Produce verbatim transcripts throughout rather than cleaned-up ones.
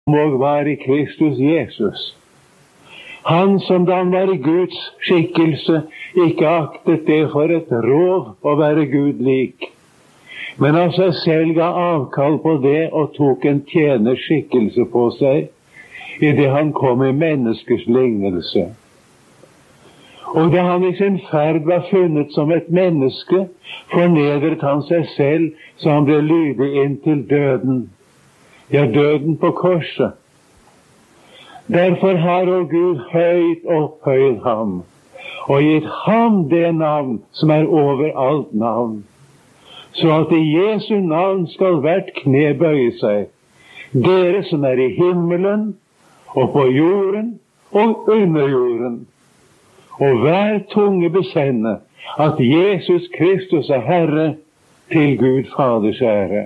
og var i Kristus Jesus. Han som da han var i Guds skikkelse, ikke aktet det for et rov å være Gud lik, men av seg selv ga avkall på det og tok en tjeners skikkelse på seg, i det han kom i menneskers lignelse. Og da han i sin ferd var funnet som et menneske, fornedret han seg selv, så han ble lydig inntil døden, ja, døden på korset. Derfor har vår Gud høyt opphøyd ham, og gitt ham det navn som er over alt navn, så at i Jesu navn skal hvert kne bøye seg, dere som er i himmelen, og på jorden, og under jorden, og hver tunge bekjenne at Jesus Kristus er Herre, til Gud Faders ære.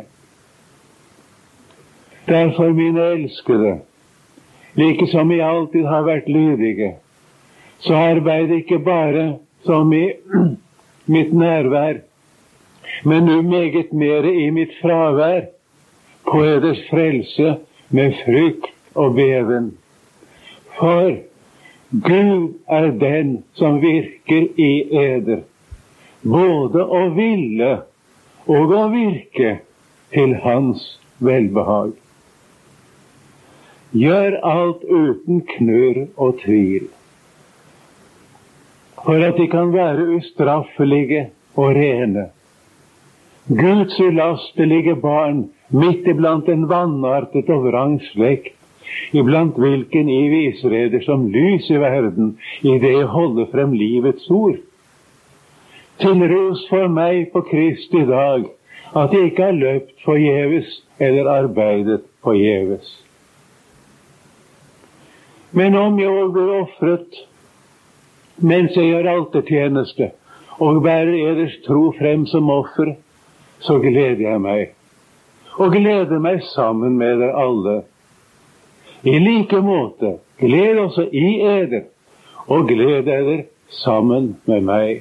Derfor, mine elskede, like som I alltid har vært lydige, så arbeid ikke bare som i mitt nærvær, men nu meget mere i mitt fravær, på eders frelse med frykt og beven. For Gud er den som virker i eder, både å ville og å virke til hans velbehag. Gjør alt uten knurr og tvil, for at de kan være ustraffelige og rene. Guds ulastelige barn midt iblant en vannartet og vrang slekt, iblant hvilken I visreder som lys i verden, i det jeg holder frem livets ord. Til ros for meg på Kristi dag, at jeg ikke har løpt forgjeves eller arbeidet forgjeves. Men om jeg også blir offret, mens jeg gjør altertjeneste, og bærer eders tro frem som offer, så gleder jeg meg, og gleder meg sammen med dere alle. I like måte, gled også I eder, og gled eder sammen med meg.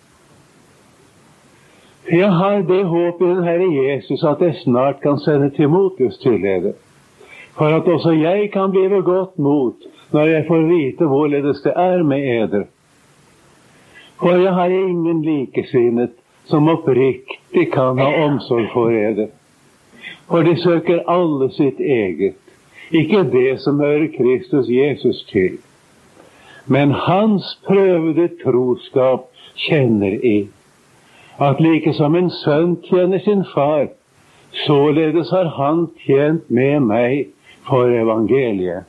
Jeg har det håp I den Herre Jesus at jeg snart kan sende Timotheus til eder, for at også jeg kan bli ved godt mot når jeg får vite hvorledes det er med eder. For jeg har ingen likesinnet som oppriktig kan ha omsorg for eder, for de søker alle sitt eget, ikke det som hører Kristus Jesus til. Men hans prøvede troskap kjenner I, at like som en sønn tjener sin far, således har han tjent med meg for evangeliet.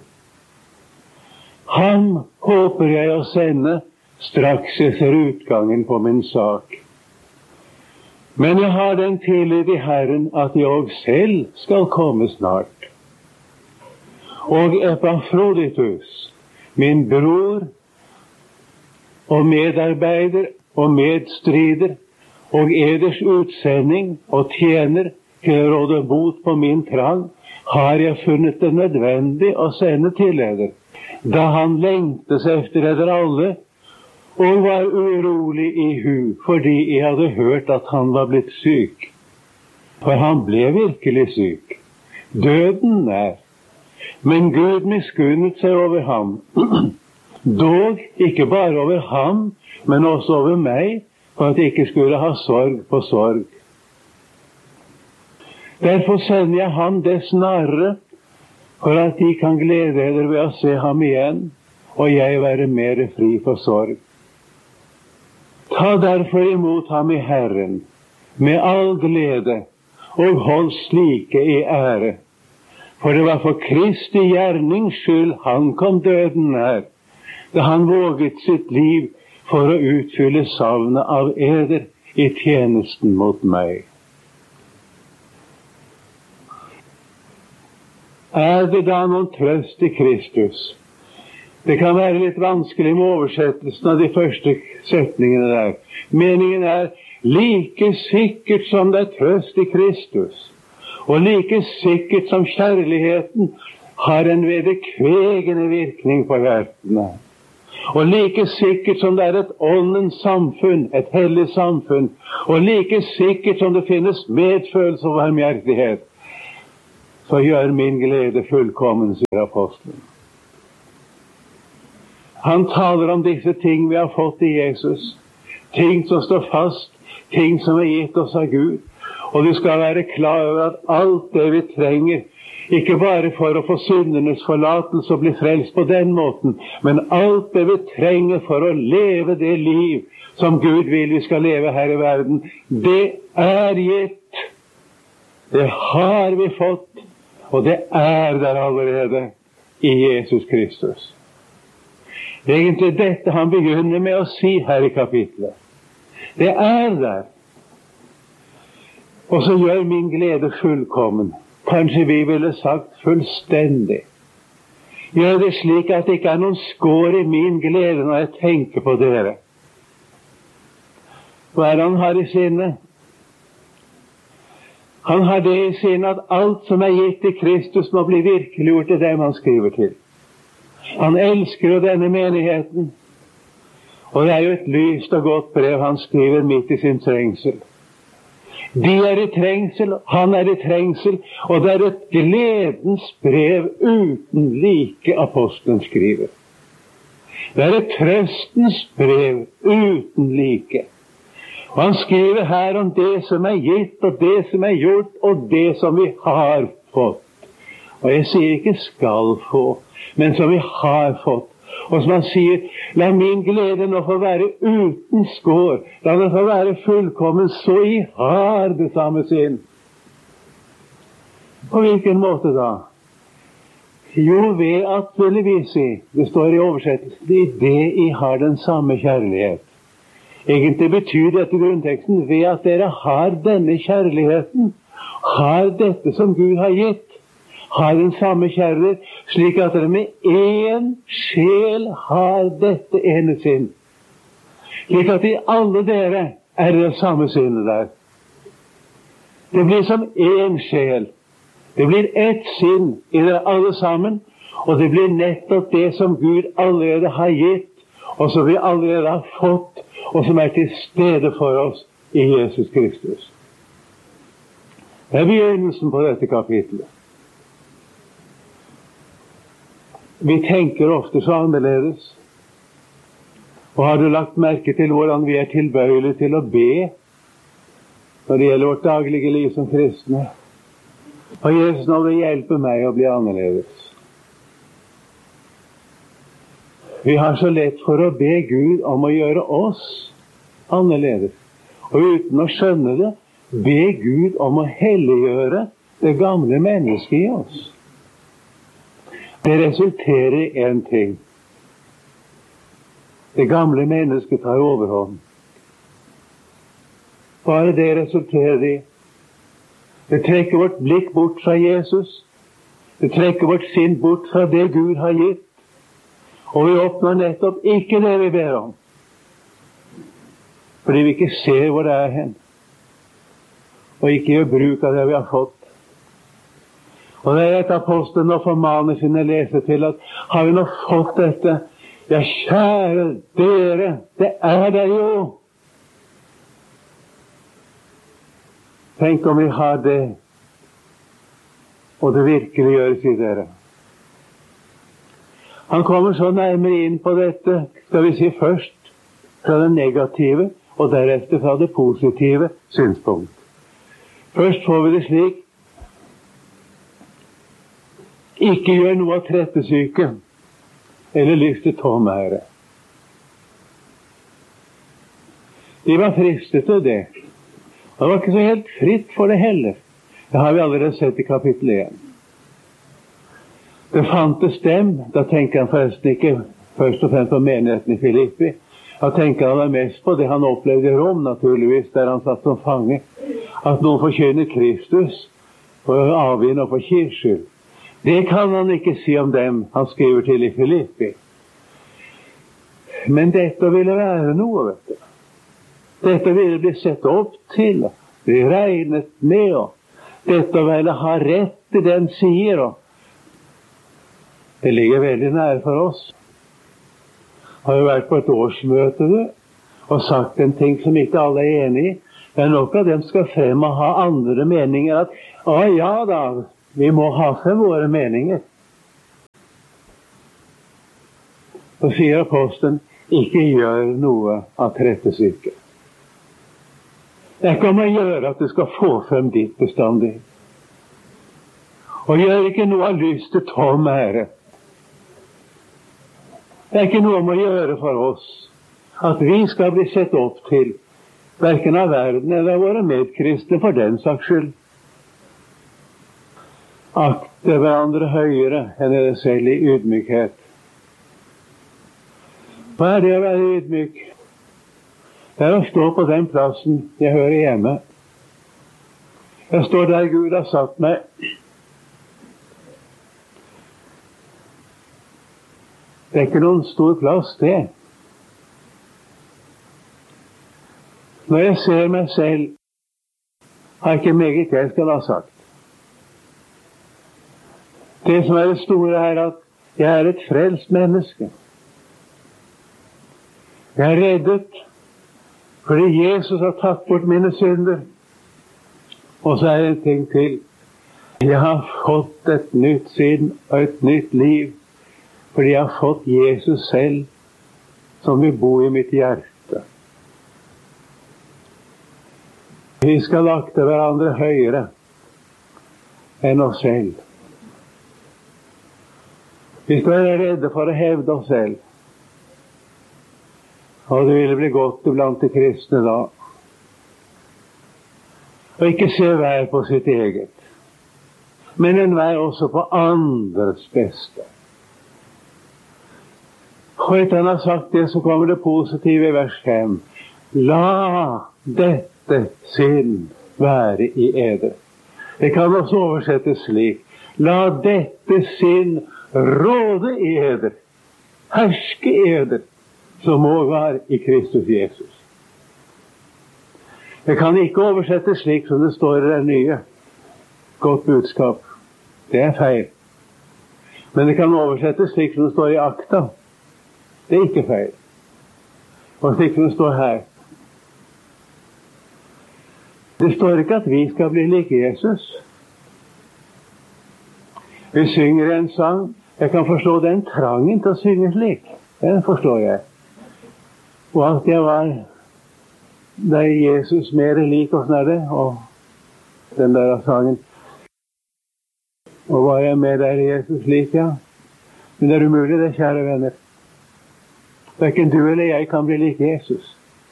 Ham håper jeg å sende straks jeg ser utgangen på min sak. Men jeg har den tillit I Herren at jeg også selv skal komme snart. Og Epafroditus, min bror og medarbeider og medstrider, og eders utsending og tjener til å råde bot på min trang, har jeg funnet det nødvendig å sende til eder, da han lengtes efter eder alle, og var urolig I hu, fordi jeg hadde hørt at han var blitt syk. For han ble virkelig syk. Døden er. Men Gud miskunnet seg over ham. Dog ikke bare over ham, men også over meg, for at jeg ikke skulle ha sorg på sorg. Derfor sender jeg ham det snarere, for at de kan glede dere ved å se ham igjen, og jeg være mer fri for sorg. Ta derfor imot ham I Herren, med all glede, og hold slike I ære. For det var for Kristi gjernings skyld han kom døden nær, da han våget sitt liv for å utfylle savnet av eder I tjenesten mot meg. Er det da noen trøst I Kristus? Det kan være litt vanskelig med oversettelsen av de første setningene der. Meningen er like sikkert som det er trøst I Kristus, og like sikkert som kjærligheten har en vederkvegende virkning på hjertene, og like sikkert som det er et åndens samfunn, et hellig samfunn, og like sikkert som det finnes medfølelse og barmhjertighet, så gjør min glede fullkommen, sier apostelen. Han taler om disse ting vi har fått i Jesus. Ting som står fast, ting som er gitt oss av Gud. Og du skal være klar over at alt det vi trenger, ikke bare for å få syndernes forlatelse og bli frelst på den måten, men alt det vi trenger for å leve det liv som Gud vil vi skal leve her i verden, det er gitt. Det har vi fått, og det er der allerede i Jesus Kristus. Det er egentlig dette han begynner med å si her i kapitlet. Det er der. Og så gjør min glede fullkommen. Kanskje vi ville sagt fullstendig. Gjør det slik at det ikke er noen skår i min glede når jeg tenker på dere. Hva er det han har i sinne? Han har det i sinne at alt som er gitt i Kristus må bli virkeliggjort i dem han skriver til. Han elsker jo denne menigheten. Og det er jo et lyst og godt brev han skriver midt i sin trengsel. De er i trengsel, han er i trengsel, og det er et gledens brev uten like apostelen skriver. Det er et trøstens brev uten like. Og han skriver her om det som er gitt, og det som er gjort, og det som vi har fått. Og jeg sier ikke skal få, men som vi har fått. Og som han sier, la min glede nå få være uten skår. La det få være fullkommen, så I har det samme sinn. På hvilken måte da? Jo, ved at, vil vi si, det står i oversettelsen, i det I har den samme kjærlighet. Egentlig betyr dette grunnteksten ved at dere har denne kjærligheten, har dette som Gud har gitt, har den samme kjærlighet, slik at dere med én sjel har dette ene sinn. Slik at I alle dere er det samme sinnet der. Det blir som én sjel. Det blir ett sinn I dere alle sammen, og det blir nettopp det som Gud allerede har gitt, og som vi allerede har fått, og som er til stede for oss I Jesus Kristus. Det er begynnelsen på dette kapitlet. Vi tenker ofte så annerledes. Og har du lagt merke til hvordan vi er tilbøyelige til å be når det gjelder vårt daglige liv som kristne? Og Jesus, nå vil hjelpe meg å bli annerledes. Vi har så lett for å be Gud om å gjøre oss annerledes. Og uten å skjønne det, be Gud om å helliggjøre det gamle mennesket I oss. Det resulterer I en ting. Det gamle mennesket tar overhånd. Hva er det resulterer I? Det trekker vårt blikk bort fra Jesus. Det trekker vårt sinn bort fra det Gud har gitt. Og vi oppnår nettopp ikke det vi ber om. Fordi vi ikke ser hvor det er hen. Og ikke gjør bruk av det vi har fått. Og det er et apostelen og formaner sine leser til at har vi nå fått dette? Ja, kjære dere, det er det jo. Tenk om vi har det, og det virkelig gjøres I dere. Han kommer så nærmere inn på dette, skal vi si først fra det negative, og deretter fra det positive synspunkt. Først får vi det slik, ikke gjør noe av trettesyke, eller lyst til tomære. De var fristet til det. Og det var ikke så helt fritt for det heller. Det har vi allerede sett I kapittel én. Det fantes dem, da tenker han forresten ikke først og fremst på menigheten I Filippi. Da tenker han mest på det han opplevde I Rom, naturligvis, der han satt som fange. At noen forkynner Kristus for avvinn og for kirkeskyld. Det kan han ikke si om dem han skriver til I Filippi. Men dette ville være noe, vet du. Dette ville bli sett opp til, bli regnet med, og dette ville ha rett I den sier, og det ligger veldig nære for oss. Har jo vært på et årsmøte, du, og sagt en ting som ikke alle er enige I. Det er nok at de skal frem og ha andre meninger, at, å ja da, Vi må ha seg våre meninger. Så sier apostelen, ikke gjør noe av trettestykket. Det kan man gjøre at du skal få frem ditt bestandig. Og gjør ikke noe av lyst til tom ære. Det er ikke noe om å gjøre for oss at vi skal bli sett opp til, hverken av verden eller av våre medkristne for den saks skyld. Akte hverandre høyere enn dere selv i ydmykhet. Hva er det å være ydmyk? Det er å stå på den plassen jeg hører hjemme. Jeg står der Gud har satt meg. Det er ikke noen stor plass, det. Når jeg ser meg selv, har jeg ikke meget jeg skal ha sagt. Det som er det store er at jeg er et frelst menneske. Jeg er reddet fordi Jesus har tatt bort mine synder. Og så er det en ting til. Jeg har fått et nytt sinn og et nytt liv fordi jeg har fått Jesus selv som vil bo i mitt hjerte. Vi skal akte hverandre høyere enn oss selv. Vi skal være redde for å hevde oss selv. Og det ville bli godt iblant de kristne da. Og ikke se hver på sitt eget, men enhver også på andres beste. Og etter han har sagt det, så kommer det positive i vers fem. La dette sinn være i eder. Det kan også oversettes slik. La dette sinn råde i eder, herske i eder, som må være i Kristus Jesus. Det kan ikke oversettes slik som det står i det nye. Godt budskap. Det er feil. Men det kan oversettes slik som det står i akta. Det er ikke feil. Og slik som det står her. Det står ikke at vi skal bli like Jesus. Vi synger en sang. Jeg kan forstå den trangen til å synge slik. Den forstår jeg. Og at jeg var der Jesus mer lik oss nær det, og den der sangen. Og var jeg med der Jesus lik, ja. Men det er umulig det, kjære venner. Hverken du eller jeg kan bli lik Jesus.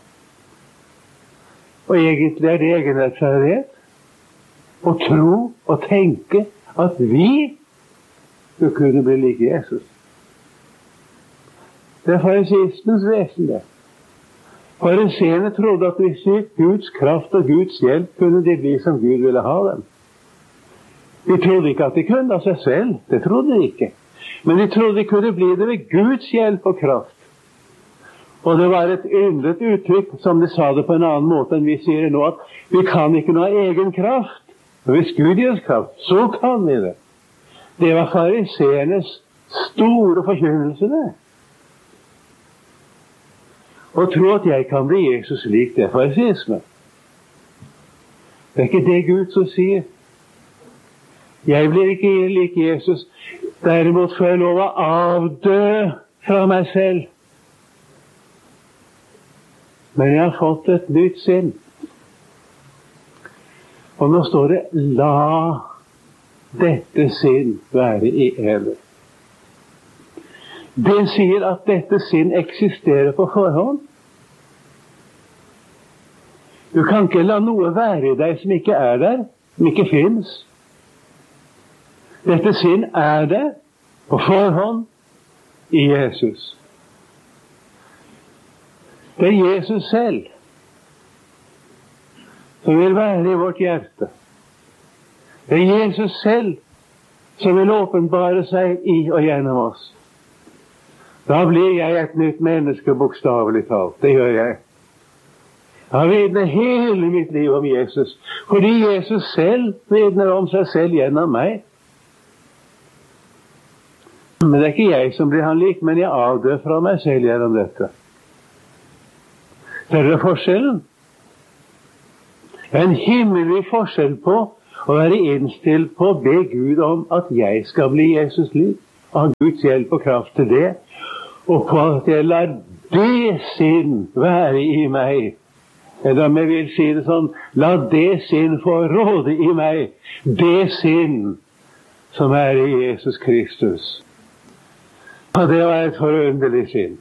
Og egentlig er det egenrettferdighet å tro og tenke at vi skulle kunne bli lik Jesus. Det er farisistens vesen, det. Fariseerne trodde at hvis Guds kraft og Guds hjelp kunne de bli som Gud ville ha dem. De trodde ikke at de kunne av seg selv. Det trodde de ikke. Men de trodde de kunne bli det ved Guds hjelp og kraft. Og det var et yndet uttrykk, som de sa det på en annen måte enn vi sier det nå, at vi kan ikke noe av egen kraft. Men hvis Gud gir oss kraft, så kan vi det. Det var fariseernes store forkynnelse, det. Og tro at jeg kan bli Jesus lik, det er farisisme. Det er ikke det Gud som sier. Jeg blir ikke lik Jesus. Derimot får jeg lov å avdø fra meg selv. Men jeg har fått et nytt sinn. Og nå står det, la dette sinn være i eder. Det sier at dette sinn eksisterer på forhånd. Du kan ikke la noe være i deg som ikke er der, som ikke finnes. Dette sinn er der på forhånd i Jesus. Det er Jesus selv som vil være i vårt hjerte. Det er Jesus selv som vil åpenbare seg i og gjennom oss. Da blir jeg et nytt menneske, bokstavelig talt. Det gjør jeg. Jeg har vitnet hele mitt liv om Jesus, fordi Jesus selv vitner om seg selv gjennom meg. Men det er ikke jeg som blir han lik, men jeg avdør fra meg selv gjennom dette. Ser dere forskjellen? Det er en himmelvid forskjell på og være innstilt på å be Gud om at jeg skal bli Jesus lik, og ha Guds hjelp og kraft til det, og på at jeg lar det sinn være i meg. Eller om jeg vil si det sånn, la det sinn få råde i meg, det sinn som er i Jesus Kristus. Og det var et forunderlig sinn.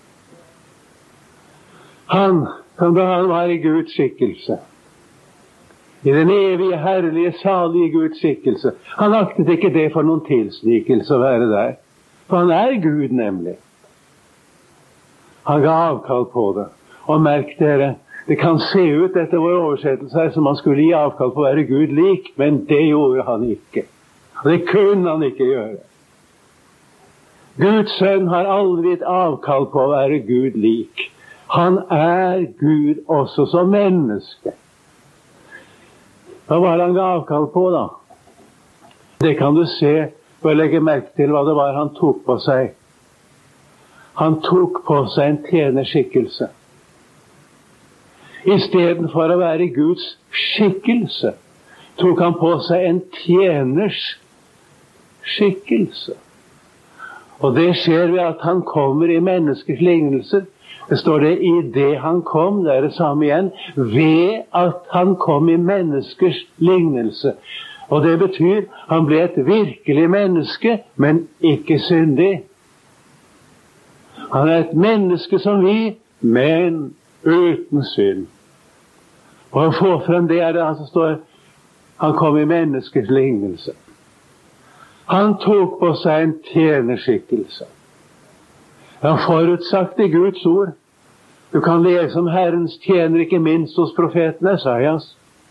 Han, som da han var i Guds skikkelse, i den evige, herlige, salige Guds skikkelse, han aktet ikke det for noen tilsnikelse å være der. For han er Gud, nemlig. Han ga avkall på det. Og merk dere, det kan se ut etter vår oversettelse her som han skulle gi avkall på å være Gud lik, men det gjorde han ikke. Og det kunne han ikke gjøre. Guds sønn har aldri gitt avkall på å være Gud lik. Han er Gud også som menneske. Hva var han ga avkall på, da? Det kan du se ved å legge merke til hva det var han tok på seg. Han tok på seg en tjenerskikkelse. I stedet for å være Guds skikkelse, tok han på seg en tjeners skikkelse. Og det skjer ved at han kommer i menneskers lignelser. Det står det i det han kom, det er det samme igjen, ved at han kom i menneskers lignelse. Og det betyr, han ble et virkelig menneske, men ikke syndig. Han er et menneske som vi, men uten synd. Og å få frem det er det som står, han kom i menneskers lignelse. Han tok på seg en tjenerskikkelse. Han forutsagt i Guds ord. Du kan lese om Herrens tjener, ikke minst hos profeten Esaias.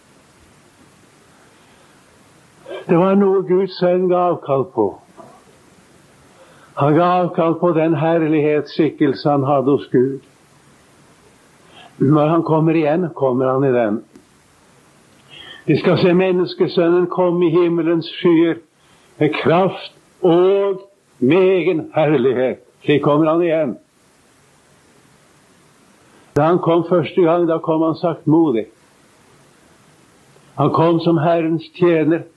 Det var noe Guds sønn ga avkall på. Han ga avkall på den herlighetsskikkelse han hadde hos Gud. Når han kommer igjen, kommer han i den. Vi skal se menneskesønnen komme i himmelens skyer med kraft og med egen herlighet. Slik kommer han igjen. Da han kom første gang, da kom han saktmodig. Han kom som Herrens tjener.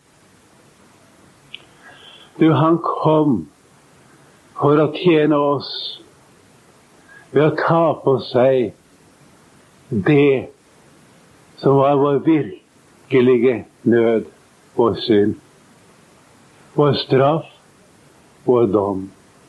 Du, han kom for å tjene oss ved å ta på seg det som var vår virkelige nød, vår synd, vår straff, vår dom.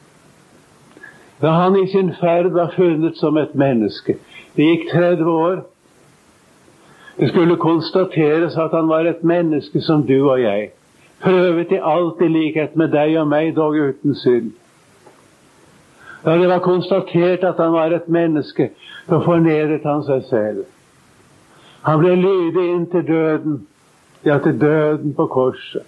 Da han i sin ferd var funnet som et menneske, det gikk tretti år, det skulle konstateres at han var et menneske som du og jeg, prøvet i alt i likhet med deg og meg, dog uten synd. Da det var konstatert at han var et menneske, så fornedret han seg selv. Han ble lydig inn til døden, ja, til døden på korset.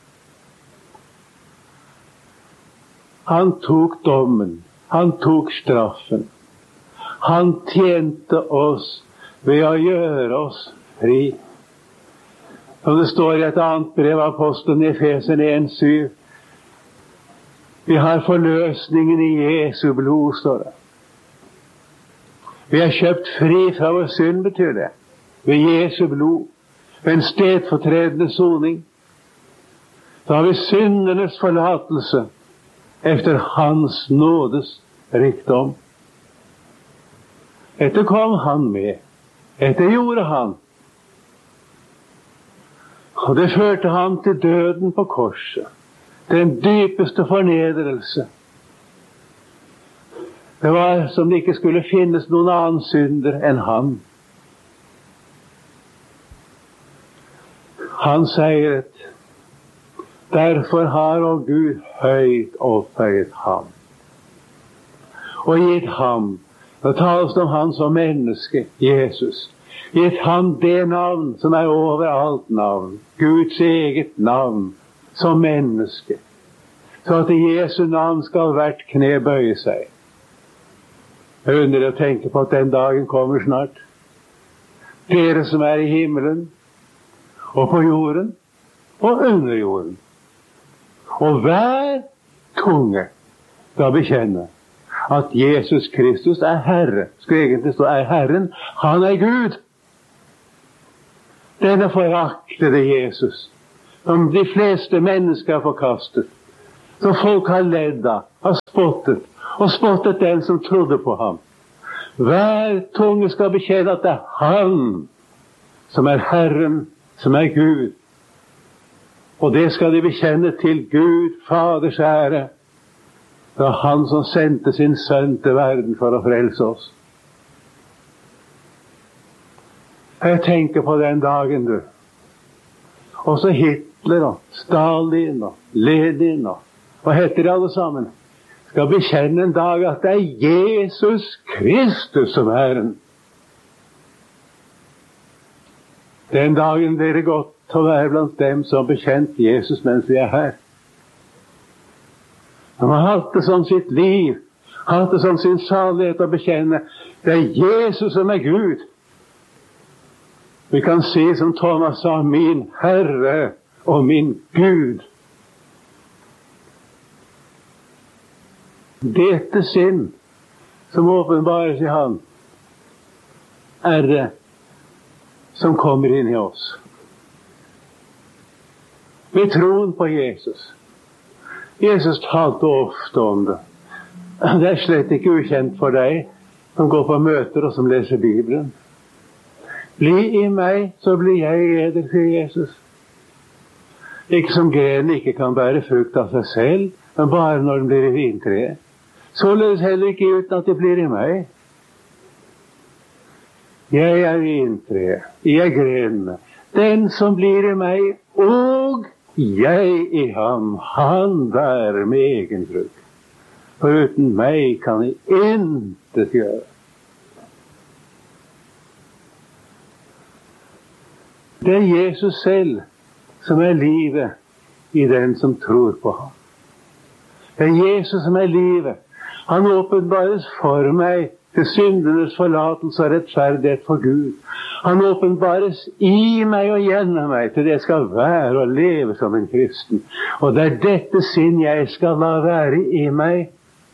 Han tok dommen, han tok straffen. Han tjente oss ved å gjøre oss fri. Som det står i et annet brev av apostelen i Efeserne en syv. Vi har forløsningen i Jesu blod, står det. Vi er kjøpt fri fra vår synd, betyr det. Ved Jesu blod. Ved en stedfortredende soning. Da har vi syndernes forlatelse efter hans nådes rikdom. Dette kom han med. Dette gjorde han. Og det førte ham til døden på korset. Den dypeste fornedrelse. Det var som det ikke skulle finnes noen annen synder enn han. Han seiret. Derfor har og Gud høyt opphøyet ham. Og gitt ham, da tales det om han som menneske, Jesus, gitt ham det navn som er over alt navn, Guds eget navn, som menneske, så at i Jesu navn skal hvert kne bøye seg. Jeg undrer å tenke på at den dagen kommer snart. Dere som er i himmelen, og på jorden, og under jorden. Og hver tunge skal bekjenne at Jesus Kristus er Herre. Skal egentlig stå er Herren. Han er Gud. Denne foraktede Jesus som de fleste mennesker har forkastet, som folk har ledd av, har spottet, og spottet den som trodde på ham. Hver tunge skal bekjenne at det er Han som er Herren, som er Gud. Og det skal de bekjenne til Gud, Faders ære. Det var Han som sendte sin sønn til verden for å frelse oss. Jeg tenker på den dagen, du. Også Hitler og Stalin og Lenin og hva heter de alle sammen? Skal bekjenne en dag at det er Jesus Kristus som er Herren. Den dagen blir det godt å være blant dem som har bekjent Jesus mens vi er her. De har hatt det som sitt liv, hatt det som sin salighet å bekjenne. Det er Jesus som er Gud. Vi kan si som Thomas sa, min Herre og min Gud. Dette sinn som åpenbares i Han, er det som kommer inn i oss. Ved troen på Jesus. Jesus talte ofte om det. Det er slett ikke ukjent for deg som går på møter og som leser Bibelen. Bli i meg, så blir jeg i eder, sier Jesus. Ikke som grenen ikke kan bære frukt av seg selv, men bare når den blir i vintreet. Således heller ikke uten at det blir i meg. Jeg er vintreet, jeg er grenene. Den som blir i meg, og jeg i ham, han bærer med egen frukt. For uten meg kan jeg intet gjøre. Det er Jesus selv som er livet i den som tror på ham. Det er Jesus som er livet. Han åpenbares for meg til syndenes forlatelse og rettferdighet for Gud. Han åpenbares i meg og gjennom meg til det jeg skal være og leve som en kristen. Og det er dette sinn jeg skal la være i meg.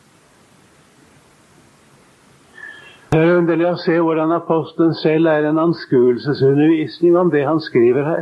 Det er underlig å se hvordan apostelen selv er en anskuelsesundervisning om det han skriver her.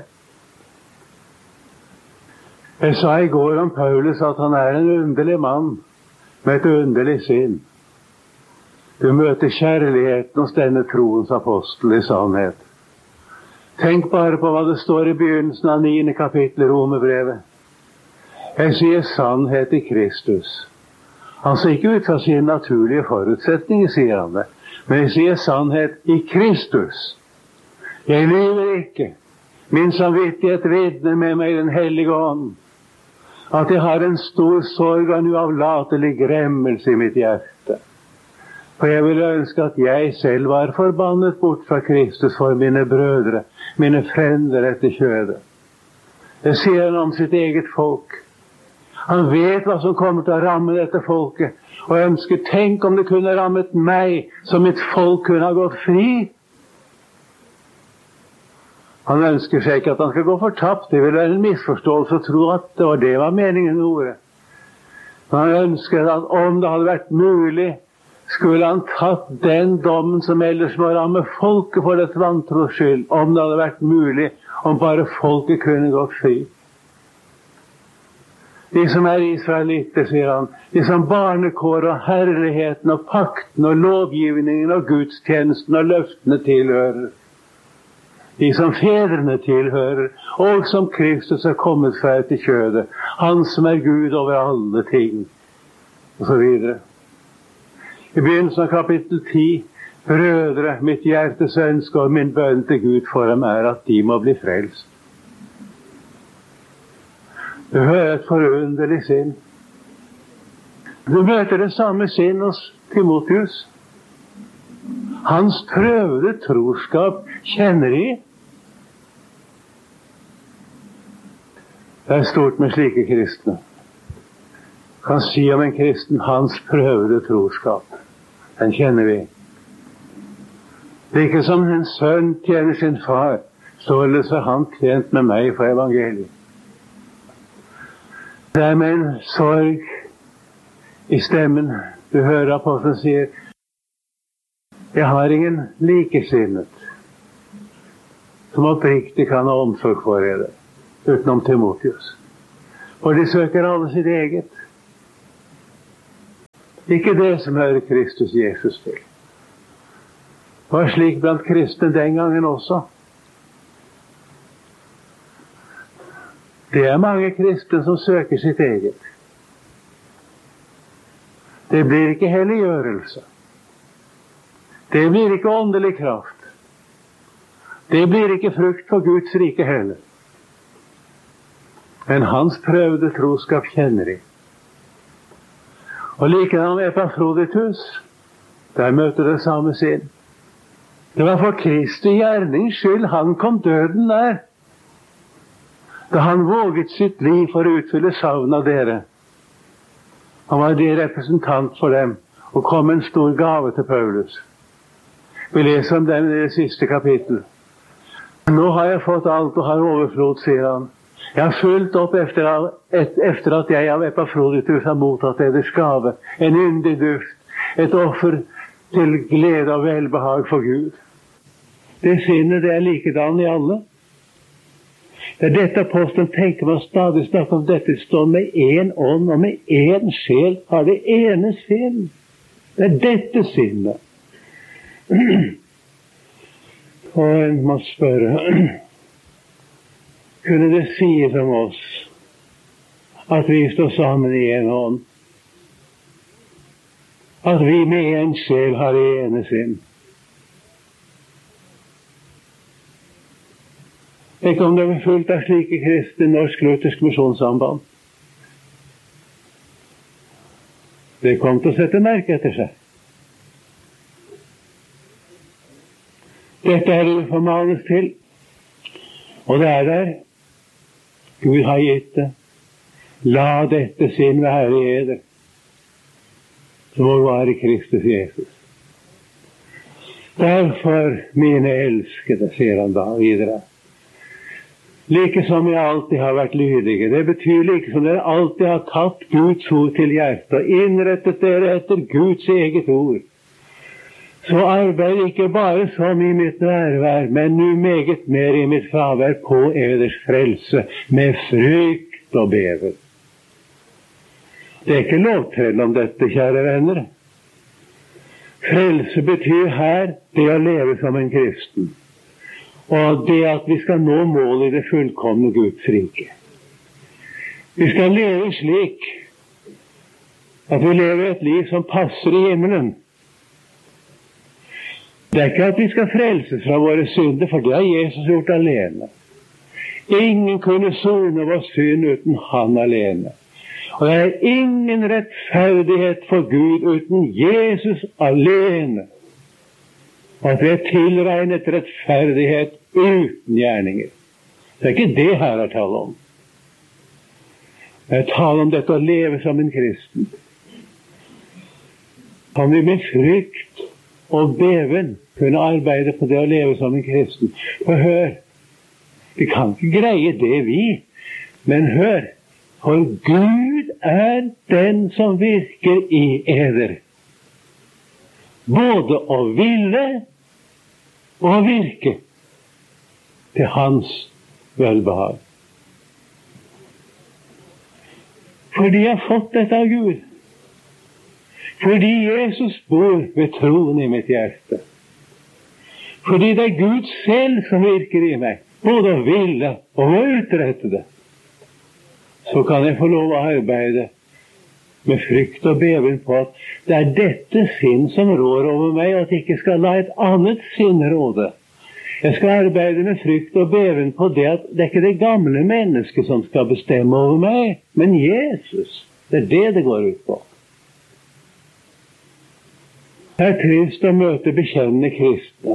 Jeg sa i går om Paulus at han er en underlig mann med et underlig sinn. Du møter kjærligheten hos denne troens apostel i sannhet. Tenk bare på hva det står i begynnelsen av niende kapittel i Romerbrevet. Jeg sier sannhet i Kristus. Han sier ikke ut fra sine naturlige forutsetninger, sier han det. Men jeg sier sannhet i Kristus. Jeg lyver ikke. Min samvittighet vitner med meg i den hellige ånd. At jeg har en stor sorg og en uavlatelig gremmelse i mitt hjerte. For jeg ville ønske at jeg selv var forbannet bort fra Kristus for mine brødre, mine frender etter kjødet. Det sier han om sitt eget folk. Han vet hva som kommer til å ramme dette folket. Og jeg ønsker, tenk om det kunne rammet meg, så mitt folk kunne ha gått fri. Han ønsker seg ikke at han skal gå fortapt. Det vil være en misforståelse å tro at det var det var meningen med ordet. Men han ønsker at om det hadde vært mulig, skulle han tatt den dommen som ellers må ramme folket for dette vantros skyld. Om det hadde vært mulig, om bare folket kunne gått fri. De som er israelitter, sier han, de som barnekår og herligheten og pakten og lovgivningen og gudstjenesten og løftene tilhører. De som fedrene tilhører, og som Kristus er kommet fra til kjødet. Han som er Gud over alle ting, og så videre. I begynnelsen av kapittel ti, brødre, mitt hjertes ønske og min bønn til Gud for dem er at de må bli frelst. Du hører et forunderlig sinn. Du møter det samme sinn hos Timotheus. Hans prøvede troskap kjenner de. Det er stort med slike kristne. Kan si om en kristen hans prøvede troskap. Den kjenner vi. Like som en sønn tjener sin far, således har han tjent med meg for evangeliet. Det er med en sorg i stemmen. Du hører apostelen sier, jeg har ingen likesinnet som oppriktig kan ha omsorg for dere. utenom Timotheus. For de søker alle sitt eget. Ikke det som hører Kristus Jesus til. Det var slik blant kristne den gangen også. Det er mange kristne som søker sitt eget. Det blir ikke helliggjørelse. Det blir ikke åndelig kraft. Det blir ikke frukt for Guds rike heller. Men hans prøvde troskap kjenner de. Og likedan Epafroditus, der møter det samme sinn. Det var for Kristi gjernings skyld han kom døden nær, da han våget sitt liv for å utfylle savn av dere. Han var de representant for dem, og kom en stor gave til Paulus. Vi leser om dem i det siste kapittel. Nå har jeg fått alt og har overflod, sier han. Jeg har fulgt opp efter, efter at jeg av Epafroditus har mottatt eders gave, en yndig duft, et offer til glede og velbehag for Gud. Det sinnet, det er likedan i alle. Det er dette apostelen tenker man stadig snakke om dette, står med én ånd og med én sjel, har det ene sinn. Det er dette sinnet. Og en må spørre, kunne det sies om oss at vi står sammen i en ånd? At vi med en sjel har det ene sinn? Ikke om det er fullt av slike kristne norsk-luthersk misjonssamband. Det kom til å sette merke etter seg. Dette er det formanes til, og det er der. Gud har gitt det. La dette sinn være i eder, som må være Kristus Jesus. Derfor, mine elskede, sier han da videre, like som jeg alltid har vært lydige. Det betyr like som dere alltid har tatt Guds ord til hjertet og innrettet dere etter Guds eget ord. Så arbeid ikke bare som i mitt nærvær, men nu meget mer i mitt fravær på eders frelse, med frykt og beven. Det er ikke lovtrell om dette, kjære venner. Frelse betyr her det å leve som en kristen, og det at vi skal nå målet i det fullkomne Guds rike. Vi skal leve slik at vi lever et liv som passer i himmelen. Det er ikke at vi skal frelses fra våre synder, for det har Jesus gjort alene. Ingen kunne sone vår synd uten han alene. Og det er ingen rettferdighet for Gud uten Jesus alene. Og at vi er tilregnet rettferdighet uten gjerninger. Det er ikke det her er tale om. Det er tale om dette å leve som en kristen. Kan vi med frykt og beven kunne arbeide på det å leve som en kristen? For hør, vi kan ikke greie det vi, men hør, for Gud er den som virker i eder, både å ville og å virke til hans velbehag. For de har fått dette av Gud. Fordi Jesus bor ved troen i mitt hjerte. Fordi det er Gud selv som virker i meg, både å ville og å utrette det. Så kan jeg få lov å arbeide med frykt og beven på at det er dette sinn som rår over meg, og at jeg ikke skal la et annet sinn råde. Jeg skal arbeide med frykt og beven på det at det er ikke det gamle mennesket som skal bestemme over meg, men Jesus. Det er det det går ut på. Det er trist å møte bekjennende kristne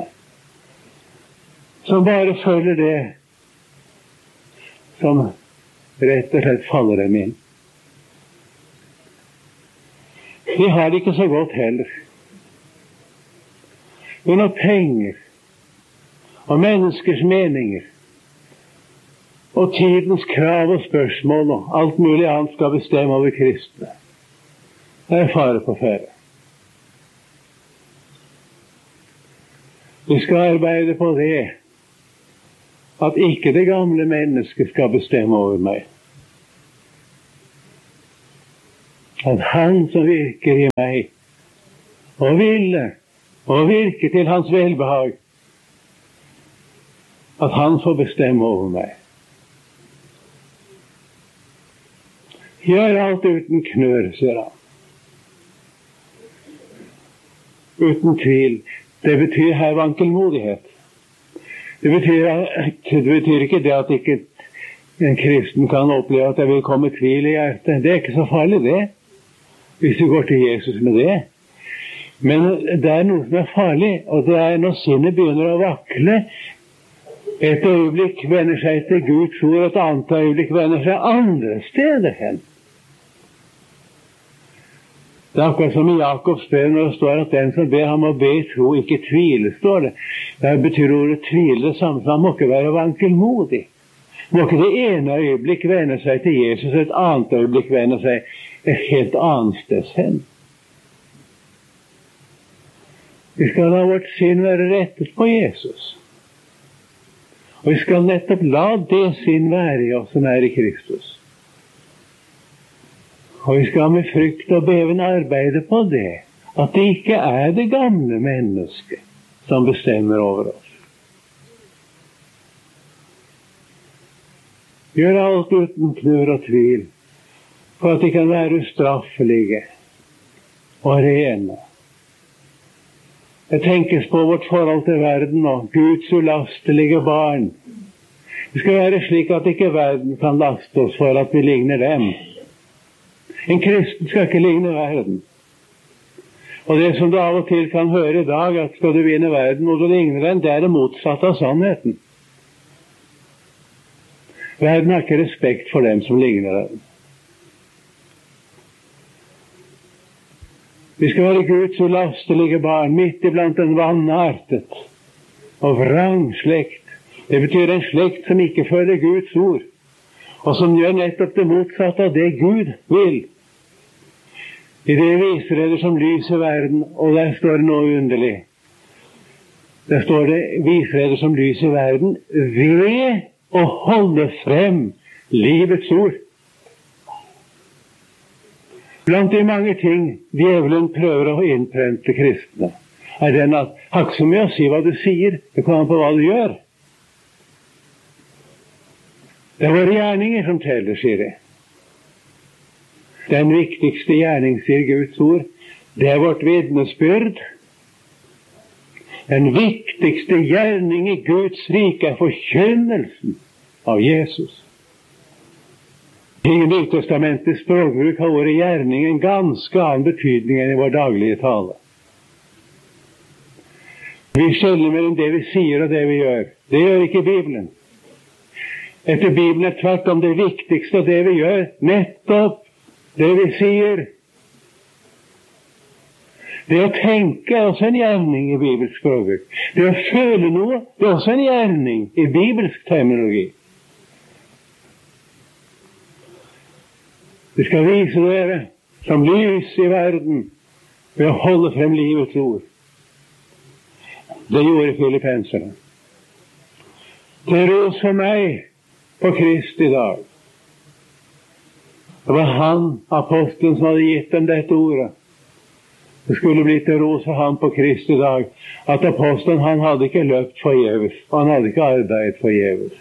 som bare følger det som rett og slett faller dem inn. De har det ikke så godt heller. Men av penger og menneskers meninger og tidens krav og spørsmål og alt mulig annet skal bestemme over kristne. Det er fare på ferde. Vi skal arbeide på det at ikke det gamle mennesket skal bestemme over meg. At han som virker i meg, og ville, og virke til hans velbehag, at han får bestemme over meg. Gjør alt uten knør, sier han. Uten tvil. Det betyr her vankelmodighet. Det betyr, det betyr ikke det at ikke en kristen kan oppleve at det vil komme tvil i hjertet. Det er ikke så farlig det, hvis du går til Jesus med det. Men det er noe som er farlig, og det er når sinnet begynner å vakle. Et øyeblikk vender seg til Guds ord, et annet øyeblikk vender seg andre steder hen. Det er akkurat som i Jakobs brev når det står at den som ber ham å be i tro, ikke tvile, står det. Det betyr ordet tvile det samme, han må ikke være vankelmodig. Må ikke det ene øyeblikk vende seg til Jesus, et annet øyeblikk vende seg et helt annet sted hen. Vi skal la vårt sinn være rettet på Jesus. Og vi skal nettopp la det sinn være i oss som er i Kristus. Og vi skal med frykt og beven arbeide på det, at det ikke er det gamle mennesket som bestemmer over oss. Gjør alt uten knur og tvil, for at de kan være ustraffelige og rene. Det tenkes på vårt forhold til verden og Guds ulastelige barn. Det skal være slik at ikke verden kan laste oss for at vi ligner dem. En kristen skal ikke ligne verden. Og det som du av og til kan høre i dag, at skal du vinne verden og du ligner den, det er det motsatte av sannheten. Verden har ikke respekt for dem som ligner den. Vi skal være Guds ulastelige barn, midt iblant en vannartet og vrang slekt. Det betyr en slekt som ikke følger Guds ord, og som gjør nettopp det motsatte av det Gud vil. I det viser det som lys i verden, og der står det noe underlig. Der står det, viser det som lys i verden, ved å holde frem livets ord. Blant de mange ting djevelen prøver å innprente kristne, er den at har ikke så mye å si hva du sier, det kommer an på hva du gjør. Det er våre gjerninger som teller, sier det. Den viktigste gjerning, sier Guds ord, det er vårt vitnesbyrd. Den viktigste gjerning i Guds rike er forkynnelsen av Jesus. I Nytestamentets språkbruk har ordet gjerning en ganske annen betydning enn i vår daglige tale. Vi skjelner mellom det vi sier og det vi gjør. Det gjør ikke Bibelen. Etter Bibelen er tvert om det viktigste av det vi gjør, nettopp det vi sier. Det å tenke er også en gjerning i bibelsk språkbruk. Det å føle noe, det er også en gjerning i bibelsk terminologi. Vi skal vise dere som lys i verden ved å holde frem livets ord. Det gjorde filippenserne. Til ros for meg på Kristi dag. Det var han, apostelen, som hadde gitt dem dette ordet. Det skulle bli til ros for han på Kristi dag, at apostelen, han hadde ikke løpt forgjeves, og han hadde ikke arbeidet forgjeves.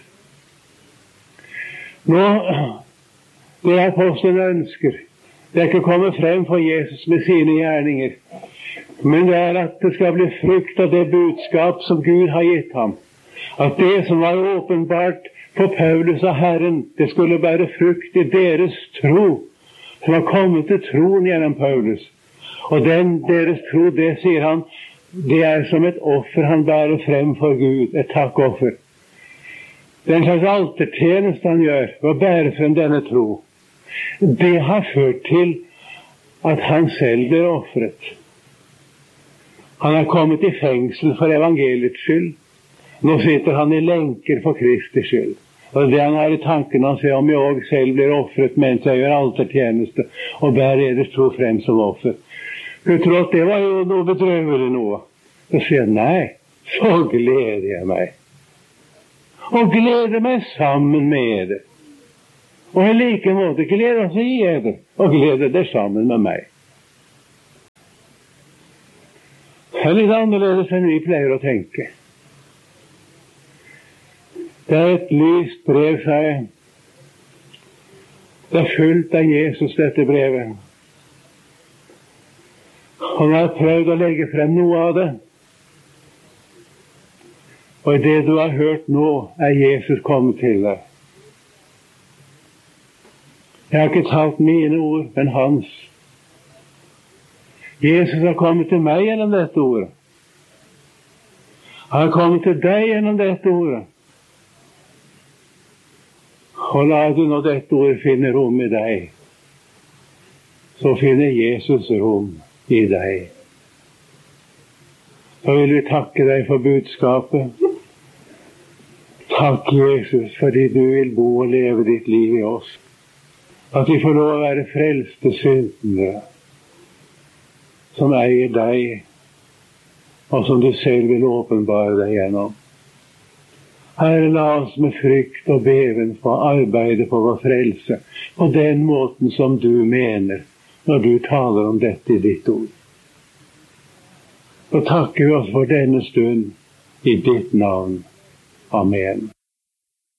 Nå, det apostelen ønsker, det er ikke å komme frem for Jesus med sine gjerninger, men det er at det skal bli frukt av det budskap som Gud har gitt ham. At det som var åpenbart for Paulus og Herren, det skulle bære frukt i deres tro, som har kommet til troen gjennom Paulus. Og den deres tro, det sier han, det er som et offer han bærer frem for Gud, et takkoffer. Det er en slags altertjeneste han gjør, ved å bære frem denne tro. Det har ført til at han selv blir offret. Han har kommet i fengsel for evangeliets skyld. Nå sitter han i lenker for Kristi skyld. Og det han har i tanken han sier, om jeg også selv blir offret mens jeg gjør altertjeneste og bærer deres tro frem som offer. Du tror at det var jo noe bedrøvelig noe. Så sier han, nei, så gleder jeg meg. og gleder meg sammen med dere. Og i like måte gleder seg i dere, og gleder dere sammen med meg. Det er litt annerledes enn vi pleier å tenke. Det er et lyst brev, sa jeg. Det er fullt av Jesus, dette brevet. Han har prøvd å legge frem noe av det. Og i det du har hørt nå, er Jesus kommet til deg. Jeg har ikke talt mine ord, men hans. Jesus har kommet til meg gjennom dette ordet. Han har kommet til deg gjennom dette ordet. Og la du når dette ordet finner rom i deg, så finner Jesus rom i deg. Så vil vi takke deg for budskapet. Takk, Jesus, fordi du vil bo og leve ditt liv i oss. At vi får lov å være frelste syndere, som eier deg, og som du selv vil åpenbare deg gjennom. Herre, la oss med frykt og beven få arbeide på vår frelse, på den måten som du mener, når du taler om dette i ditt ord. Så takker vi oss for denne stund, i ditt navn. Amen.